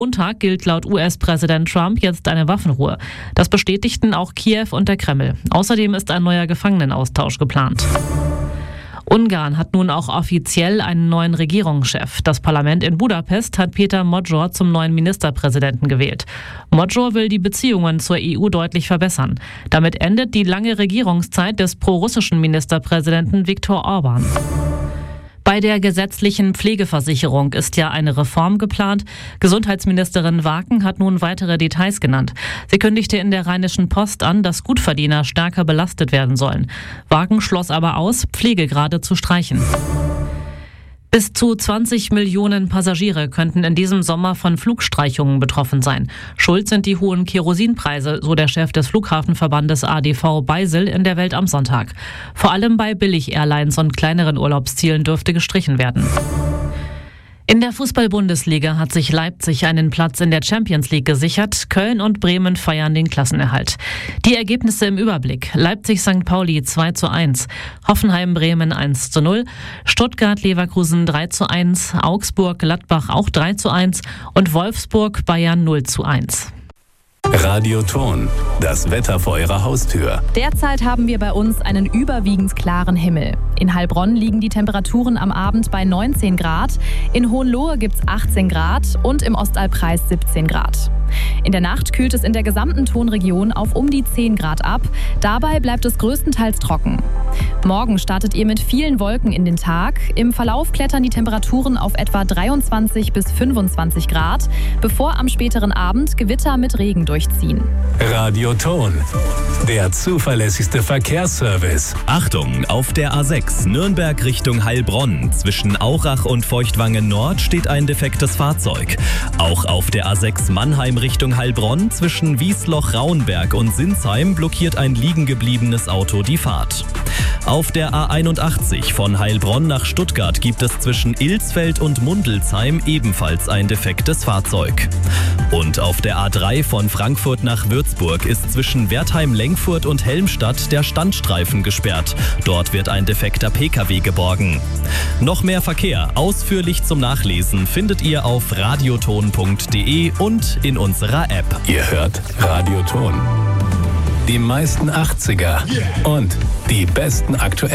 Montag gilt laut US-Präsident Trump jetzt eine Waffenruhe. Das bestätigten auch Kiew und der Kreml. Außerdem ist ein neuer Gefangenenaustausch geplant. Ungarn hat nun auch offiziell einen neuen Regierungschef. Das Parlament in Budapest hat Péter Magyar zum neuen Ministerpräsidenten gewählt. Magyar will die Beziehungen zur EU deutlich verbessern. Damit endet die lange Regierungszeit des prorussischen Ministerpräsidenten Viktor Orbán. Bei der gesetzlichen Pflegeversicherung ist ja eine Reform geplant. Gesundheitsministerin Waken hat nun weitere Details genannt. Sie kündigte in der Rheinischen Post an, dass Gutverdiener stärker belastet werden sollen. Waken schloss aber aus, Pflegegrade zu streichen. Bis zu 20 Millionen Passagiere könnten in diesem Sommer von Flugstreichungen betroffen sein. Schuld sind die hohen Kerosinpreise, so der Chef des Flughafenverbandes ADV Beisel in der Welt am Sonntag. Vor allem bei Billig-Airlines und kleineren Urlaubszielen dürfte gestrichen werden. In der Fußball-Bundesliga hat sich Leipzig einen Platz in der Champions League gesichert. Köln und Bremen feiern den Klassenerhalt. Die Ergebnisse im Überblick: Leipzig-St. Pauli 2:1, Hoffenheim-Bremen 1:0, Stuttgart-Leverkusen 3:1, Augsburg-Gladbach auch 3:1 und Wolfsburg-Bayern 0:1. Radioton, das Wetter vor Ihrer Haustür. Derzeit haben wir bei uns einen überwiegend klaren Himmel. In Heilbronn liegen die Temperaturen am Abend bei 19 Grad, in Hohenlohe gibt es 18 Grad und im Ostalbkreis 17 Grad. In der Nacht kühlt es in der gesamten Tonregion auf um die 10 Grad ab. Dabei bleibt es größtenteils trocken. Morgen startet ihr mit vielen Wolken in den Tag. Im Verlauf klettern die Temperaturen auf etwa 23 bis 25 Grad, bevor am späteren Abend Gewitter mit Regen durchziehen. Radioton, der zuverlässigste Verkehrsservice. Achtung, auf der A6 Nürnberg Richtung Heilbronn. Zwischen Aurach und Feuchtwangen Nord steht ein defektes Fahrzeug. Auch auf der A6 Mannheim Richtung Heilbronn zwischen Wiesloch-Rauenberg und Sinsheim blockiert ein liegen gebliebenes Auto die Fahrt. Auf der A81 von Heilbronn nach Stuttgart gibt es zwischen Ilsfeld und Mundelsheim ebenfalls ein defektes Fahrzeug. Und auf der A3 von Frankfurt nach Würzburg ist zwischen Wertheim-Lengfurt und Helmstadt der Standstreifen gesperrt. Dort wird ein defekter Pkw geborgen. Noch mehr Verkehr ausführlich zum Nachlesen findet ihr auf radioton.de und in unserer App. Ihr hört Radioton. Die meisten 80er und die besten aktuellen